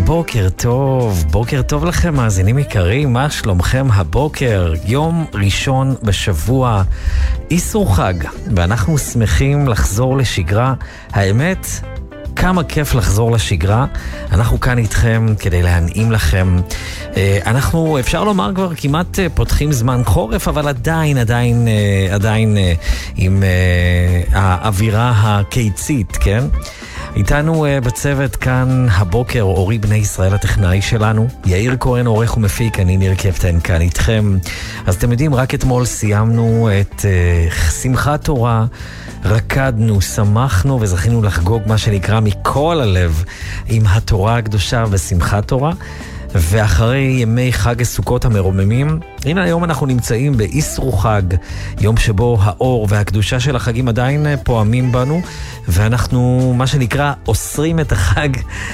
בוקר טוב לכם מאזינים יקרים, מה שלומכם הבוקר? יום ראשון בשבוע, איסור חג, ואנחנו שמחים לחזור לשגרה. האמת, כמה כיף לחזור לשגרה. אנחנו כאן איתכם כדי להנעים לכם. אנחנו, אפשר לומר, כבר כמעט פותחים זמן חורף, אבל עדיין עם האווירה הקיצית, כן? איתנו בצוות כאן הבוקר אורי בני ישראל הטכנאי שלנו, יאיר כהן עורך ומפיק, אני ניר קפטן כאן איתכם. אז אתם יודעים, רק אתמול סיימנו את שמחת תורה, רקדנו, שמחנו וזכינו לחגוג מה שנקרא מכל הלב עם התורה הקדושה ושמחת תורה. ואחרי ימי חג הסוכות המרוממים, הנה היום אנחנו נמצאים באיסרו חג, יום שבו האור והקדושה של החגים עדיין פועמים בנו, ואנחנו מה שנקרא אוסרים את החג